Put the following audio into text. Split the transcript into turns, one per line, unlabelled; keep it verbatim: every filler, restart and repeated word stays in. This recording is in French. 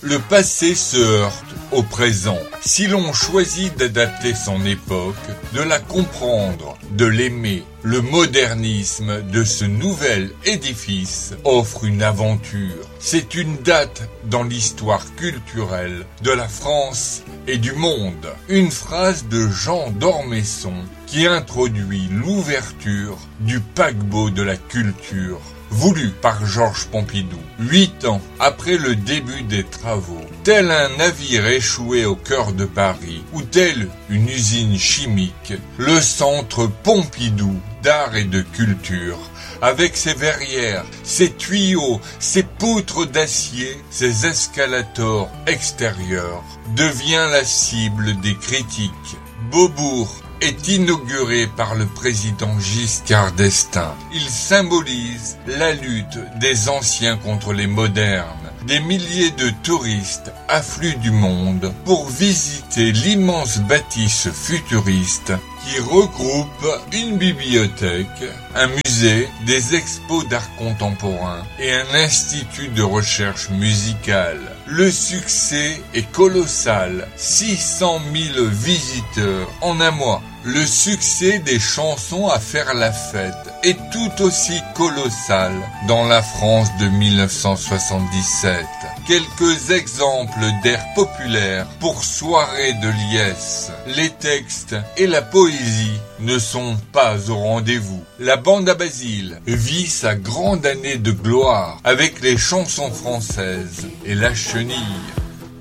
le passé se heurte au présent. Si l'on choisit d'adapter son époque, de la comprendre, de l'aimer, le modernisme de ce nouvel édifice offre une aventure. C'est une date dans l'histoire culturelle de la France et du monde. Une phrase de Jean d'Ormesson qui introduit l'ouverture du paquebot de la culture, voulu par Georges Pompidou. Huit ans après le début des travaux, tel un navire échoué au cœur de Paris, ou telle une usine chimique, le centre Pompidou d'art et de culture, avec ses verrières, ses tuyaux, ses poutres d'acier, ses escalators extérieurs, devient la cible des critiques. Beaubourg est inauguré par le président Giscard d'Estaing. Il symbolise la lutte des anciens contre les modernes. Des milliers de touristes affluent du monde pour visiter l'immense bâtisse futuriste qui regroupe une bibliothèque, un musée, des expos d'art contemporain et un institut de recherche musicale. Le succès est colossal, six cent mille visiteurs en un mois. Le succès des chansons à faire la fête est tout aussi colossal dans la France de mille neuf cent soixante-dix-sept. Quelques exemples d'air populaire pour soirée de liesse. Les textes et la poésie ne sont pas au rendez-vous. La bande à Basile vit sa grande année de gloire avec les chansons françaises et la chenille.